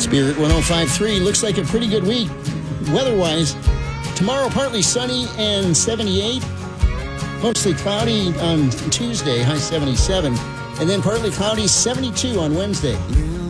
Spirit 105.3 looks like a pretty good week weather-wise. Tomorrow, partly sunny and 78. Mostly cloudy on Tuesday, high 77. And then partly cloudy, 72 on Wednesday.